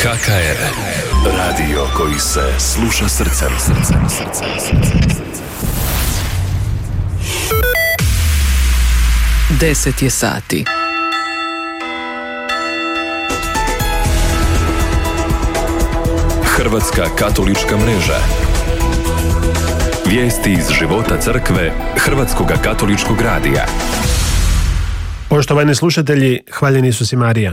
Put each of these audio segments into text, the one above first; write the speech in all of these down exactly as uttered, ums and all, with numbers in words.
K K R, radio koji se sluša srcem, srcem, srcem, srcem. Deset je sati. Hrvatska katolička mreža. Vijesti iz života crkve Hrvatskoga katoličkog radija. Poštovani slušatelji, hvaljeni Isus i Marija.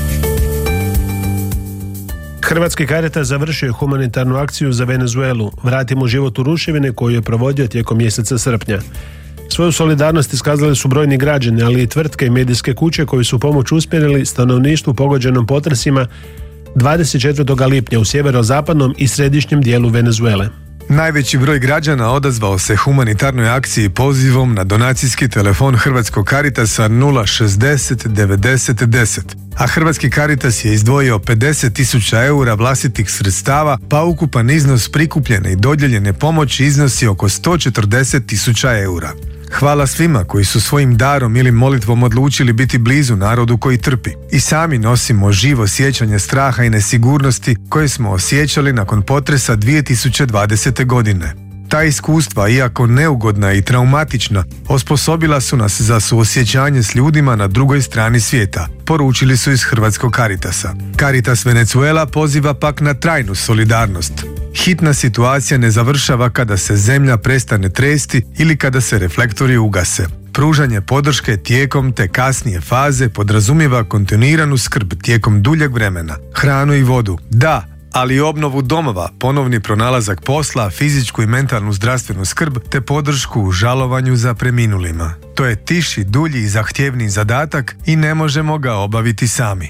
Hrvatski Caritas završio je humanitarnu akciju za Venezuelu Vratimo život u ruševine koju je provodio tijekom mjeseca srpnja. Svoju solidarnost iskazali su brojni građani, ali i tvrtke i medijske kuće koji su pomoć usmjerili stanovništvu pogođenom potresima dvadeset četvrtog lipnja u sjeverozapadnom i središnjem dijelu Venezuele. Najveći broj građana odazvao se humanitarnoj akciji pozivom na donacijski telefon Hrvatskog Caritasa nula šezdeset devedeset deset, a Hrvatski Caritas je izdvojio pedeset tisuća eura vlastitih sredstava, pa ukupan iznos prikupljene i dodijeljene pomoći iznosi oko sto četrdeset tisuća eura. Hvala svima koji su svojim darom ili molitvom odlučili biti blizu narodu koji trpi. I sami nosimo živo sjećanje straha i nesigurnosti koje smo osjećali nakon potresa dvije tisuće dvadesete. godine. Ta iskustva, iako neugodna i traumatična, osposobila su nas za suosjećanje s ljudima na drugoj strani svijeta, poručili su iz Hrvatskog Caritasa. Caritas Venezuela poziva pak na trajnu solidarnost. Hitna situacija ne završava kada se zemlja prestane tresti ili kada se reflektori ugase. Pružanje podrške tijekom te kasnije faze podrazumijeva kontinuiranu skrb tijekom duljeg vremena, hranu i vodu, da, ali i obnovu domova, ponovni pronalazak posla, fizičku i mentalnu zdravstvenu skrb te podršku u žalovanju za preminulima. To je tiši, dulji i zahtjevniji zadatak i ne možemo ga obaviti sami.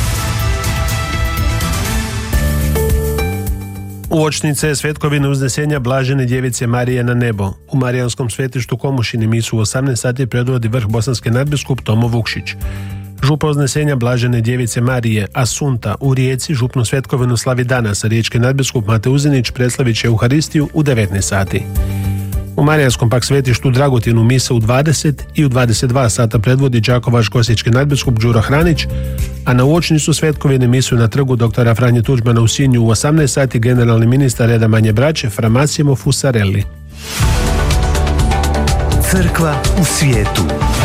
Uočnice je svetkovine uznesenja Blažene djevice Marije na nebo. U Marijanskom svetištu Komušini misu u osamnaest sati predvodi vrh bosanski nadbiskup Tomo Vukšić. Župa uznesenja Blažene djevice Marije Asunta u Rijeci župnu svetkovinu slavi danas, a riječki nadbiskup Mate Uzinić predstavit će Euharistiju u devetnaest sati. U Marijanskom pak svetištu Dragotinu misa u dvadeset i u dvadeset dva sata predvodi đakovačko-osječki nadbiskup Đuro Hranić, a na uočnicu svetkovine misu na trgu doktora Franje Tuđmana u Sinju u osamnaest sati generalni ministar reda Manje braće Fra Massimo Fusarelli. Crkva u svijetu.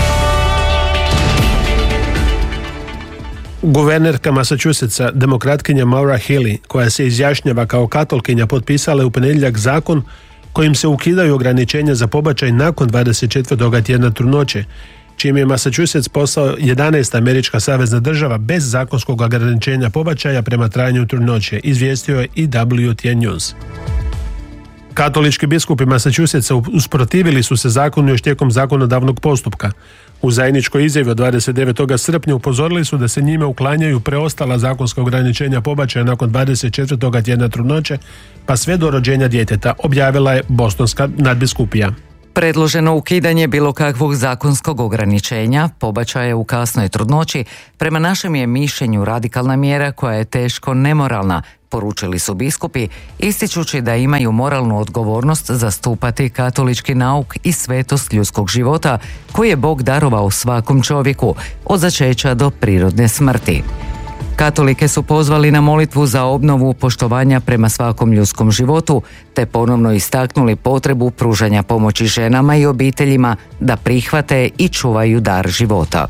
Guvernerka Massachusettsa, demokratkinja Maura Healey, koja se izjašnjava kao katolkinja, potpisala je u ponedjeljak zakon kojim se ukidaju ograničenja za pobačaj nakon dvadeset četvrtog tjedna trudnoće, čim je Massachusetts postao jedanaesta američka savezna država bez zakonskog ograničenja pobačaja prema trajanju trudnoće, izvijestio je i W T N News. Katolički biskupi Massachusettsa usprotivili su se zakonu još tijekom zakonodavnog postupka. U zajedničkoj izjavi od dvadeset devetog srpnja upozorili su da se njime uklanjaju preostala zakonska ograničenja pobačaja nakon dvadeset četvrtog tjedna trudnoće, pa sve do rođenja djeteta, objavila je bostonska nadbiskupija. Predloženo ukidanje bilo kakvog zakonskog ograničenja pobačaja u kasnoj trudnoći prema našem je mišljenju radikalna mjera koja je teško nemoralna, poručili su biskupi, ističući da imaju moralnu odgovornost zastupati katolički nauk i svetost ljudskog života koji je Bog darovao svakom čovjeku, od začeća do prirodne smrti. Katolike su pozvali na molitvu za obnovu poštovanja prema svakom ljudskom životu, te ponovno istaknuli potrebu pružanja pomoći ženama i obiteljima da prihvate i čuvaju dar života.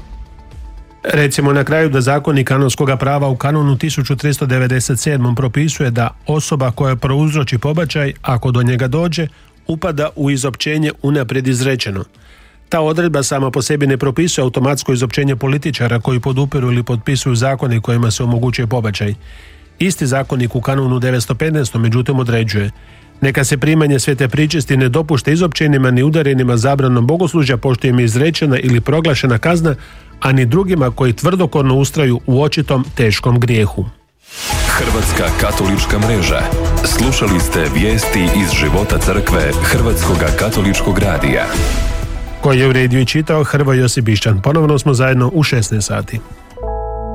Recimo na kraju da zakoni kanonskog prava u kanonu tisuću tristo devedeset sedam. propisuje da osoba koja prouzroči pobačaj, ako do njega dođe, upada u izopćenje unaprijed izrečeno. Ta odredba sama po sebi ne propisuje automatsko izopćenje političara koji podupiru ili potpisuju zakone kojima se omogućuje pobačaj. Isti zakonik u kanonu devetsto petnaest. međutim određuje: neka se primanje svete pričesti ne dopušta izopćenima ni udarenima zabranom bogoslužja pošto im je izrečena ili proglašena kazna, a ni drugima koji tvrdokorno ustraju u očitom teškom grijehu. Hrvatska katolička mreža. Slušali ste vijesti iz života crkve Hrvatskoga katoličkog radija. Koji je uredio i čitao Hrvoje Josip Bišćan. Ponovno smo zajedno u šesnaest sati.